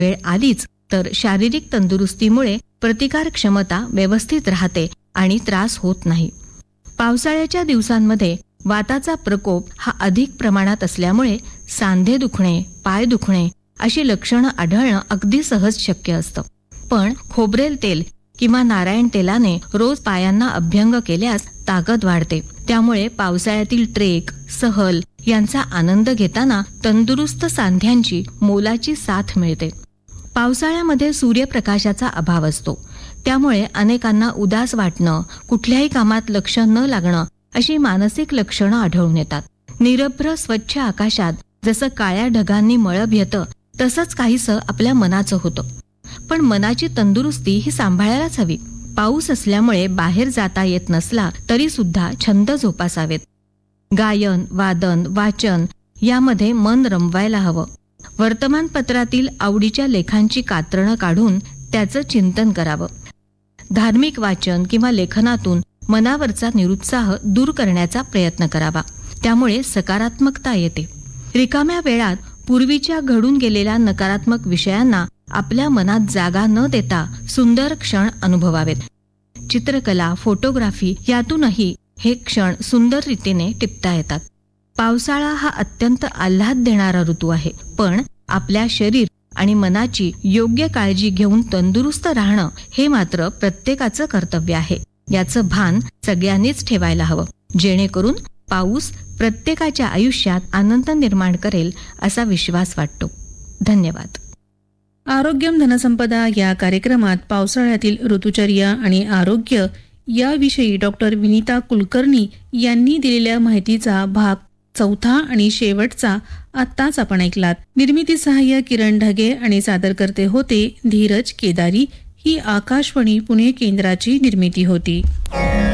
वेळ आलीच तर शारीरिक तंदुरुस्तीमुळे प्रतिकार क्षमता व्यवस्थित राहते आणि त्रास होत नाही. पावसाळ्याच्या दिवसांमध्ये वाताचा प्रकोप हा अधिक प्रमाणात असल्यामुळे सांधे दुखणे, पाय दुखणे अशी लक्षणं आढळणं अगदी सहज शक्य असतं. पण खोबरेल तेल किंवा नारायण तेलाने रोज पायांना अभ्यंग केल्यास ताकद वाढते. त्यामुळे पावसाळ्यातील ट्रेक, सहल यांचा आनंद घेताना तंदुरुस्त सांध्यांची मोलाची साथ मिळते. पावसाळ्यामध्ये सूर्यप्रकाशाचा अभाव असतो. त्यामुळे अनेकांना उदास वाटणं, कुठल्याही कामात लक्ष न लागणं अशी मानसिक लक्षणं आढळून येतात. निरभ्र स्वच्छ आकाशात जसं काळ्या ढगांनी मळभ येतं तसंच काहीसं आपल्या मनाचं होतं. पण मनाची तंदुरुस्ती ही सांभाळायलाच हवी. पाऊस असल्यामुळे बाहेर जाता येत नसला तरी सुद्धा छंद जोपासावेत. गायन, वादन, वाचन यामध्ये मन रमवायला हवं. वर्तमानपत्रातील आवडीच्या लेखांची कात्रणं काढून त्याचं चिंतन करावं. धार्मिक वाचन किंवा लेखनातून मनावरचा निरुत्साह दूर करण्याचा प्रयत्न करावा. त्यामुळे सकारात्मकता येते. रिकाम्या वेळात पूर्वीच्या घडून गेलेल्या नकारात्मक विषयांना आपल्या मनात जागा न देता सुंदर क्षण अनुभवावेत. चित्रकला, फोटोग्राफी यातूनही हे क्षण सुंदर रीतीने टिपता येतात. पावसाळा हा अत्यंत आल्हाद देणारा ऋतू आहे. पण आपल्या शरीर आणि मनाची योग्य काळजी घेऊन तंदुरुस्त राहणं हे मात्र प्रत्येकाचं कर्तव्य आहे. याचं भान सगळ्यांनीच ठेवायला हवं, जेणेकरून पाऊस प्रत्येकाच्या आयुष्यात आनंद निर्माण करेल असा विश्वास वाटतो. धन्यवाद. आरोग्यम धनसंपदा या कार्यक्रमात पावसाळ्यातील ऋतुचर्या आणि आरोग्य याविषयी डॉक्टर विनीता कुलकर्णी यांनी दिलेल्या माहितीचा भाग 4 आणि शेवटचा आत्ताच आपण ऐकलात. निर्मिती सहाय्य किरण ढगे आणि सादरकर्ते होते धीरज केदारी. ही आकाशवाणी पुणे केंद्राची निर्मिती होती.